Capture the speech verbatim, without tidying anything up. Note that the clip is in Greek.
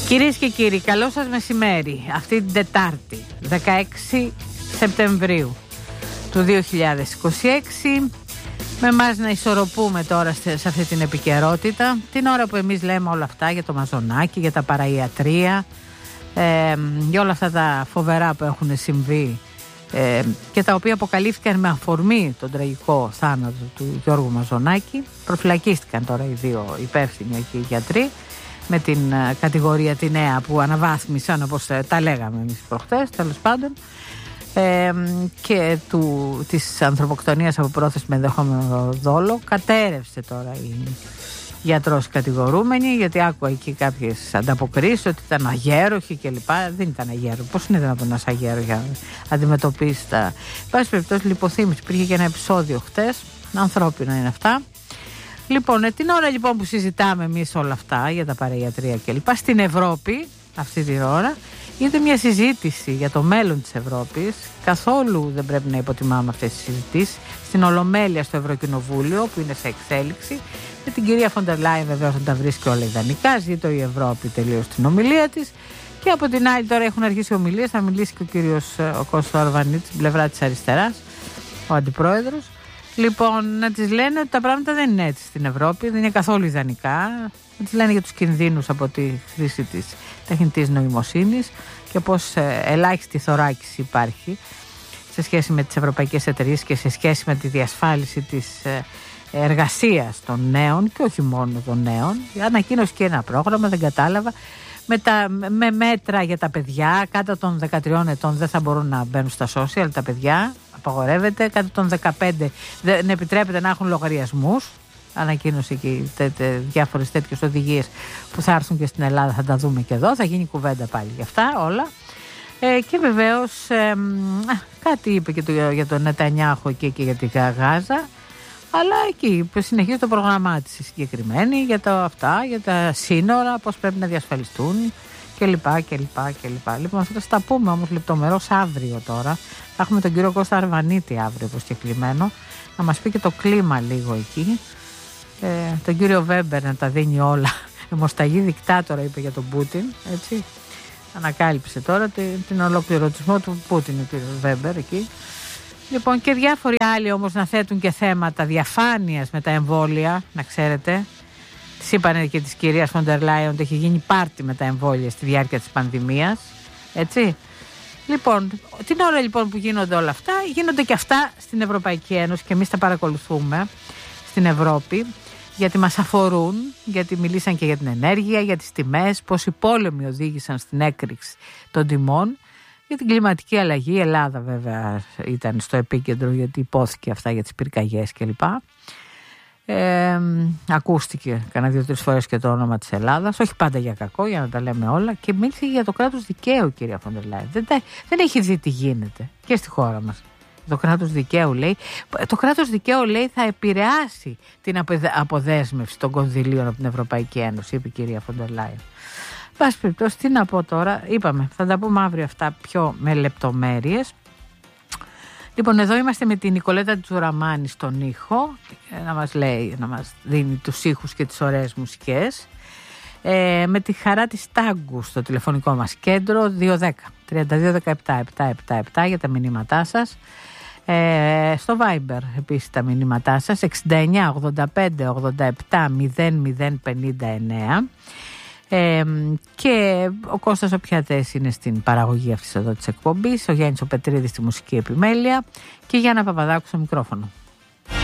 Κυρίες και κύριοι, καλό σας μεσημέρι. Αυτή την Τετάρτη, δεκαέξι Σεπτεμβρίου του δύο χιλιάδες είκοσι έξι, με εμάς να ισορροπούμε τώρα σε αυτή την επικαιρότητα, την ώρα που εμείς λέμε όλα αυτά για το Μαζονάκι, για τα παραϊατρία, ε, για όλα αυτά τα φοβερά που έχουν συμβεί ε, και τα οποία αποκαλύφθηκαν με αφορμή τον τραγικό θάνατο του Γιώργου Μαζονάκη. Προφυλακίστηκαν τώρα οι δύο υπεύθυνοι εκεί οι γιατροί, με την uh, κατηγορία τη νέα που αναβάθμισαν, όπως uh, τα λέγαμε εμείς προχτές, τέλος πάντων, ε, και του, της ανθρωποκτονίας από πρόθεση με ενδεχόμενο δόλο. Κατέρευσε τώρα η γιατρός κατηγορούμενη, γιατί άκουα εκεί κάποιες ανταποκρίσεις ότι ήταν αγέροχοι κλπ. Δεν ήταν αγέροχοι. Πώς είναι δυνατόν να είσαι αγέροχοι για να αντιμετωπίσει τα. Εν πάση περιπτώσει, λιποθύμηση. Υπήρχε και ένα επεισόδιο χτες. Ανθρώπινα είναι αυτά. Λοιπόν, την ώρα λοιπόν που συζητάμε εμείς όλα αυτά για τα παραϊατρία κλπ. Στην Ευρώπη, αυτή την ώρα, γίνεται μια συζήτηση για το μέλλον της Ευρώπης. Καθόλου δεν πρέπει να υποτιμάμε αυτές τις συζητήσεις. Στην Ολομέλεια στο Ευρωκοινοβούλιο, που είναι σε εξέλιξη, με την κυρία Φοντερ Λάιεν βεβαίως θα τα βρίσκει όλα ιδανικά. Ζήτω η Ευρώπη τελείως την ομιλία της. Και από την άλλη, τώρα έχουν αρχίσει ομιλίες. Θα μιλήσει και ο κύριος ο Κώστας Αρβανίτης, στην πλευρά της αριστεράς, ο αντιπρόεδρος. Λοιπόν, να τις λένε ότι τα πράγματα δεν είναι έτσι στην Ευρώπη, δεν είναι καθόλου ιδανικά. Να τις λένε για τους κινδύνους από τη χρήση της τεχνητής νοημοσύνης και πώς ε, ελάχιστη θωράκιση υπάρχει σε σχέση με τις ευρωπαϊκές εταιρείες και σε σχέση με τη διασφάλιση της ε, εργασίας των νέων και όχι μόνο των νέων. Ανακοίνωσε και ένα πρόγραμμα, δεν κατάλαβα, με, τα, με μέτρα για τα παιδιά κάτω των δεκατριών ετών δεν θα μπορούν να μπαίνουν στα social τα παιδιά. Απαγορεύεται, κάτω των δεκαπέντε δεν επιτρέπεται να έχουν λογαριασμούς. Ανακοίνωσε και τε, τε, διάφορες τέτοιες οδηγίες που θα έρθουν και στην Ελλάδα, θα τα δούμε και εδώ, θα γίνει κουβέντα πάλι για αυτά όλα. Ε, και βεβαίως ε, κάτι είπε και το, για τον Νετανιάχου και, και για τη Γάζα, αλλά εκεί συνεχίζει το πρόγραμμά της συγκεκριμένη για τα αυτά, για τα σύνορα, πώς πρέπει να διασφαλιστούν κλπ. κλπ, κλπ. Λοιπόν, θα τα πούμε όμως λεπτομερώς αύριο τώρα. Θα έχουμε τον κύριο Κώστα Αρβανίτη αύριο προσκεκλημένο, να μας πει και το κλίμα λίγο εκεί. Ε, τον κύριο Βέμπερ να τα δίνει όλα. Αιμοσταγή δικτάτορα είπε για τον Πούτιν, έτσι. Ανακάλυψε τώρα την, την ολοκληρωτισμό του Πούτιν ο κύριος Βέμπερ εκεί. Λοιπόν, και διάφοροι άλλοι όμως να θέτουν και θέματα διαφάνειας με τα εμβόλια, να ξέρετε. Της είπανε και της κυρίας Φοντερ Λάιεν ότι έχει γίνει πάρτι με τα εμβόλια στη διάρκεια της πανδημίας, έτσι. Λοιπόν, την ώρα λοιπόν που γίνονται όλα αυτά, γίνονται και αυτά στην Ευρωπαϊκή Ένωση και εμείς τα παρακολουθούμε στην Ευρώπη, γιατί μας αφορούν, γιατί μιλήσαν και για την ενέργεια, για τις τιμές, πώς οι πόλεμοι οδήγησαν στην έκρηξη των τιμών, για την κλιματική αλλαγή. Η Ελλάδα βέβαια ήταν στο επίκεντρο, γιατί υπόθηκε αυτά για τις πυρκαγιές κλπ. Ε, ακούστηκε κανένα δύο-τρεις φορές και το όνομα της Ελλάδας, όχι πάντα για κακό, για να τα λέμε όλα, και μίλησε για το κράτος δικαίου, κυρία Φοντερ Λάιεν. Δεν, δεν έχει δει τι γίνεται και στη χώρα μας. Το κράτος δικαίου λέει, το κράτος δικαίου λέει θα επηρεάσει την αποδέσμευση των κονδυλίων από την Ευρωπαϊκή Ένωση, είπε η κυρία Φοντερ Λάιεν. Πάση περιπτώσει, τι να πω τώρα, είπαμε, θα τα πούμε αύριο αυτά πιο με λεπτομέρειες. Λοιπόν, εδώ είμαστε με την Νικολέτα Τζουραμάνη στον ήχο, να μας λέει, να μας δίνει τους ήχους και τις ωραίες μουσικές. Ε, με τη χαρά της Τάγκου στο τηλεφωνικό μας κέντρο δύο δέκα τριάντα δύο δεκαεπτά επτακόσια εβδομήντα επτά για τα μηνύματά σας. Ε, στο Viber επίσης τα μηνύματά σας εξήντα εννιά ογδόντα πέντε ογδόντα επτά μηδέν μηδέν πενήντα εννέα. Ε, και ο Κώστας ο Πιατές είναι στην παραγωγή αυτής εδώ της εκπομπής, ο Γιάννης ο Πετρίδης στη μουσική επιμέλεια και η Γιάννα Παπαδάκου στο μικρόφωνο.